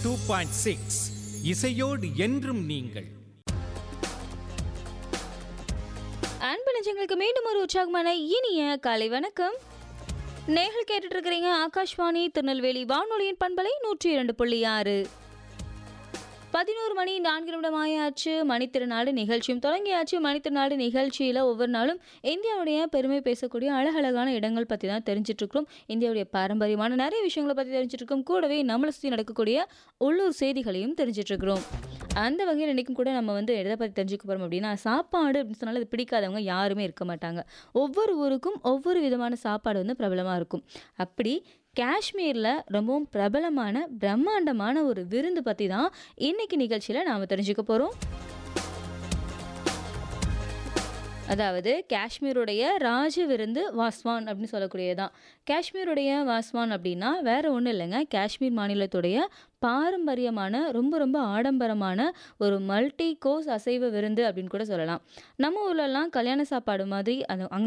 102.6 இசையோடு என்றும் நீங்கள். அன்பு நெஞ்சங்களுக்கு மீண்டும் ஒரு உற்சாகமான இனிய காலை வணக்கம். நேர்கள் கேட்டுட்டு இருக்கிறீங்க ஆகாஷ்வாணி திருநெல்வேலி வானொலியின் பண்பலை 102.6. 11 மணி 4 நிமிடம் ஆயாச்சு. மணித்திருநாடு நிகழ்ச்சியும் தொடங்கியாச்சு. மணித்திருநாடு நிகழ்ச்சியில் ஒவ்வொரு நாளும் இந்தியாவுடைய பெருமை பேசக்கூடிய அழகழகான இடங்கள் பற்றி தான் தெரிஞ்சிட்ருக்கோம். இந்தியாவுடைய பாரம்பரியமான நிறைய விஷயங்களை பற்றி தெரிஞ்சிட்ருக்கோம். கூடவே நம்மளை சுற்றி நடக்கக்கூடிய உள்ளூர் செய்திகளையும் தெரிஞ்சிட்ருக்கிறோம். அந்த வகையில் இன்றைக்கும் கூட நம்ம எதை பற்றி தெரிஞ்சுக்க போகிறோம் அப்படின்னா, சாப்பாடு அப்படின்னு சொன்னாலும் அது பிடிக்காதவங்க யாருமே இருக்க மாட்டாங்க. ஒவ்வொரு ஊருக்கும் ஒவ்வொரு விதமான சாப்பாடு பிரபலமாக இருக்கும். அப்படி காஷ்மீரில் ரொம்பவும் பிரபலமான பிரம்மாண்டமான ஒரு விருந்து பற்றி தான் இன்னைக்கு நிகழ்ச்சியில் நாம் தெரிஞ்சுக்க போகிறோம். அதாவது காஷ்மீருடைய ராஜ விருந்து வாஸ்வான் அப்படின்னு சொல்லக்கூடியதான். காஷ்மீருடைய வாஸ்வான் அப்படின்னா வேற ஒன்றும் இல்லைங்க, காஷ்மீர் மாநிலத்துடைய பாரம்பரியமான ரொம்ப ரொம்ப ஆடம்பரமான ஒரு மல்டி கோர்ஸ் அசைவ விருந்து அப்படின்னு கூட சொல்லலாம். நம்ம ஊர்லலாம் கல்யாண சாப்பாடு மாதிரி அது